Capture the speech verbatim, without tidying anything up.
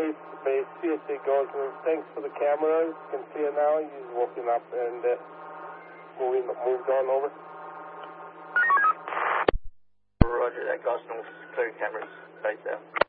base, base, see if it goes. Thanks for the cameras. You can see it now. He's woken up and uh, moving, moved on over. Roger that, Gosnell, clear cameras, base out.